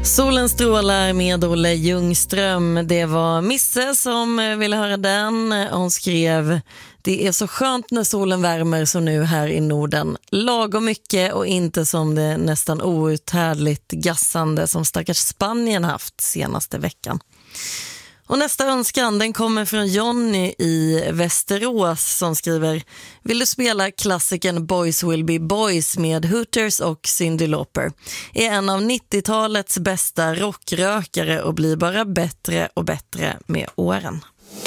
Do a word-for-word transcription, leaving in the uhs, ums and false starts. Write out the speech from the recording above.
Solen strålar med Olle Ljungström. Det var Misse som ville höra den. Hon skrev: det är så skönt när solen värmer så nu här i Norden. Lagom mycket och inte som det nästan outhärdligt gassande som stackars Spanien haft senaste veckan. Och nästa önskan, den kommer från Johnny i Västerås som skriver: vill du spela klassikern Boys Will Be Boys med Hooters och Cyndi Lauper? Är en av nittiotalets bästa rockrökare och blir bara bättre och bättre med åren.